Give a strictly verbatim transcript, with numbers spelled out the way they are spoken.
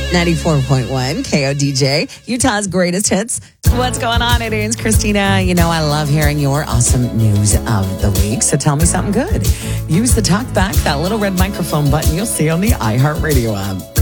ninety-four point one K O D J, Utah's greatest hits. What's going on? It is Christina. You know, I love hearing your awesome news of the week. So tell me something good. Use the talk back, that little red microphone button you'll see on the iHeartRadio app.